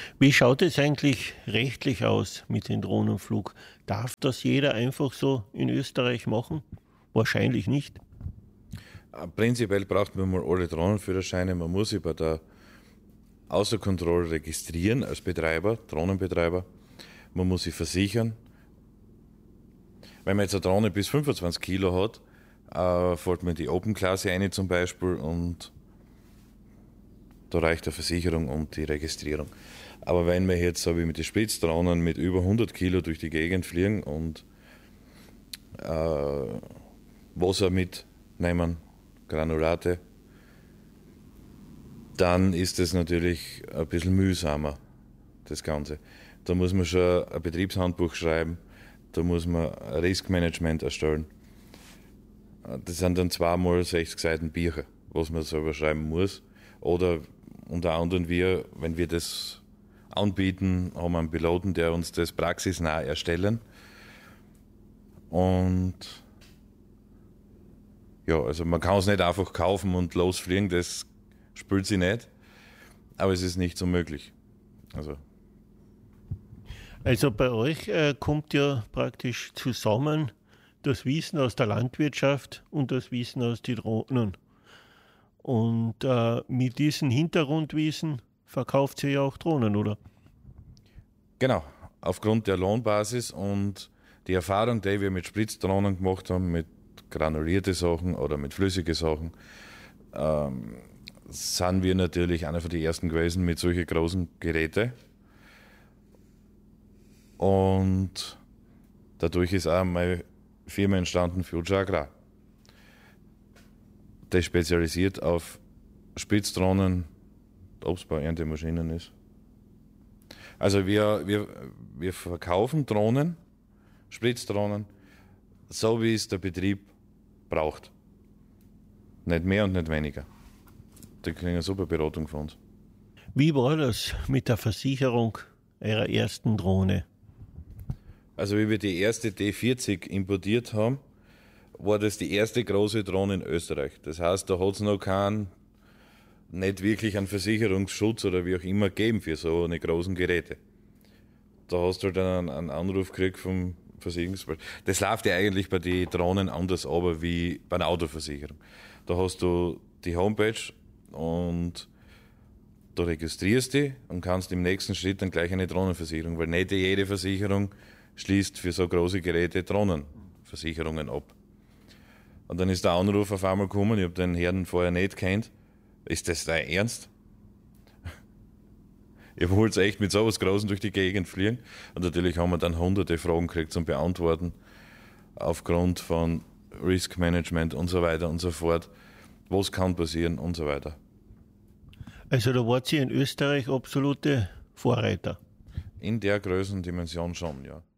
Wie schaut es eigentlich rechtlich aus mit dem Drohnenflug? Darf das jeder einfach so in Österreich machen? Wahrscheinlich nicht. Prinzipiell braucht man mal alle Drohnenführerscheine. Man muss sich bei der Außerkontrolle registrieren als Betreiber, Drohnenbetreiber. Man muss sich versichern. Wenn man jetzt eine Drohne bis 25 Kilo hat, fällt man in die Open-Klasse ein zum Beispiel und da reicht die Versicherung und die Registrierung. Aber wenn wir jetzt, so wie mit den Spitzdrohnen, mit über 100 Kilo durch die Gegend fliegen und Wasser mitnehmen, Granulate, dann ist das natürlich ein bisschen mühsamer, das Ganze. Da muss man schon ein Betriebshandbuch schreiben, da muss man ein Riskmanagement erstellen. Das sind dann 2x60 Seiten Bücher, was man selber schreiben muss. Oder unter anderem wenn wir das anbieten, haben wir einen Piloten, der uns das praxisnah erstellen. Und ja, also man kann es nicht einfach kaufen und losfliegen, das spült sich nicht. Aber es ist nicht so möglich. Also bei euch kommt ja praktisch zusammen das Wissen aus der Landwirtschaft und das Wissen aus den Drohnen. Und mit diesem Hintergrundwissen verkauft ihr ja auch Drohnen, oder? Genau, aufgrund der Lohnbasis und die Erfahrung, die wir mit Spritzdrohnen gemacht haben, mit granulierte Sachen oder mit flüssige Sachen, sind wir natürlich einer von den ersten gewesen mit solchen großen Geräten. Und dadurch ist auch meine Firma entstanden, Future Agrar. Das spezialisiert auf Spitzdrohnen, Obstbau, Erntemaschinen ist. Also wir verkaufen Drohnen, Spritzdrohnen, so wie es der Betrieb braucht. Nicht mehr und nicht weniger. Die kriegen eine super Beratung von uns. Wie war das mit der Versicherung eurer ersten Drohne? Also wie wir die erste D40 importiert haben, war das die erste große Drohne in Österreich. Das heißt, da hat es noch nicht wirklich einen Versicherungsschutz oder wie auch immer gegeben für so eine großen Geräte. Da hast du halt einen Anruf gekriegt vom Versicherungsberater. Das läuft ja eigentlich bei den Drohnen anders aber wie bei einer Autoversicherung. Da hast du die Homepage und da registrierst du und kannst im nächsten Schritt dann gleich eine Drohnenversicherung, weil nicht jede Versicherung schließt für so große Geräte Drohnenversicherungen ab. Und dann ist der Anruf auf einmal gekommen, ich habe den Herrn vorher nicht kennt. Ist das dein Ernst? Ihr wollt echt mit sowas Großen durch die Gegend fliegen? Und natürlich haben wir dann hunderte Fragen gekriegt zum Beantworten, aufgrund von Risk Management und so weiter und so fort. Was kann passieren und so weiter. Also da wart ihr in Österreich absolute Vorreiter. In der Größendimension schon, ja.